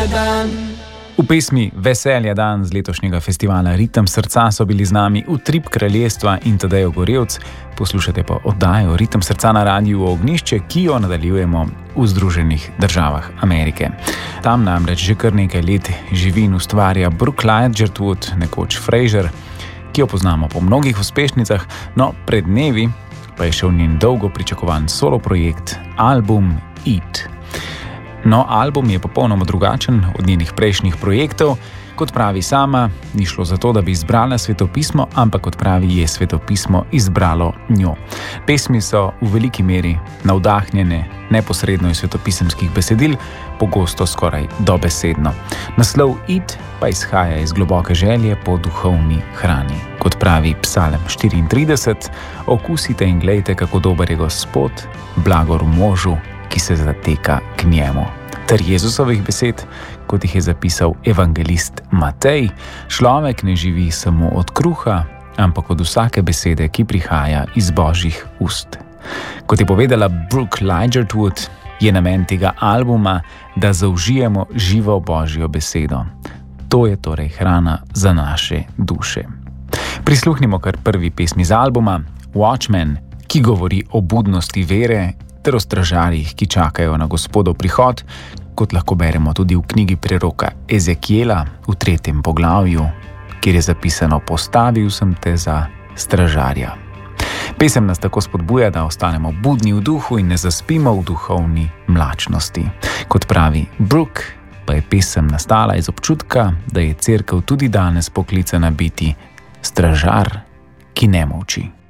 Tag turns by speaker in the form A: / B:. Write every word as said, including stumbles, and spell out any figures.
A: veselja dan.
B: V pesmi Veselja dan z letošnjega festivala Ritem srca so bili z nami Utrip kraljestva in Tadej Ogorevc. Poslušate pa oddajo Ritem srca na Radiu Ognišče, ki jo nadaljujemo v Združenih državah Amerike. Tam namreč že kar nekaj let živi in ustvarja Brooke Ligertwood, nekoč Frasier, ki jo poznamo po mnogih uspešnicah, no pred dnevi pa je šel njen dolgo pričakovan solo projekt, album Eat. No, album je popolnoma drugačen od njenih prejšnjih projektov. Kot pravi sama, ni šlo za to, da bi izbrala svetopismo, ampak kot pravi, je svetopismo izbralo njo. Pesmi so v veliki meri navdahnjene neposredno iz svetopisemskih besedil, pogosto skoraj dobesedno. Naslov Eat pa izhaja iz globoke želje po duhovni hrani. Kot pravi Psalem štiriintrideset, okusite in glejte, kako dober je Gospod, blagor možu, ki se zateka k njemu. Ter Jezusovih besed, kot jih je zapisal evangelist Matej, človek ne živi samo od kruha, ampak od vsake besede, ki prihaja iz Božjih ust. Kot je povedala Brooke Ligertwood, je namen tega albuma, da zaužijemo živo Božjo besedo. To je torej hrana za naše duše. Prisluhnimo kar prvi pesmi z albuma, Watchmen, ki govori o budnosti vere ter o stražarjih, ki čakajo na Gospodov prihod, kot lahko beremo tudi v knjigi preroka Ezekijela v tretjem poglavju, kjer je zapisano: postavil sem te za stražarja. Pesem nas tako spodbuja, da ostanemo budni v duhu in ne zaspimo v duhovni mlačnosti. Kot pravi Brooke, pa je pesem nastala iz občutka, da je cerkev tudi danes poklicana biti stražar, ki ne molči.